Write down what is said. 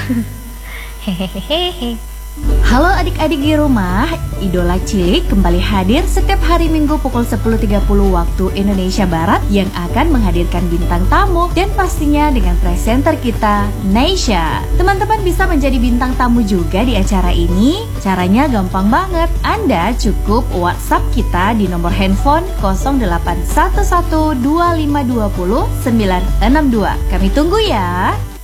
Hehehehe. Halo adik-adik di rumah, Idola Cilik kembali hadir setiap hari Minggu pukul 10.30 waktu Indonesia Barat yang akan menghadirkan bintang tamu dan pastinya dengan presenter kita, Neysha. Teman-teman bisa menjadi bintang tamu juga di acara ini. Caranya gampang banget, Anda cukup WhatsApp kita di nomor handphone 08112520 962. Kami tunggu ya.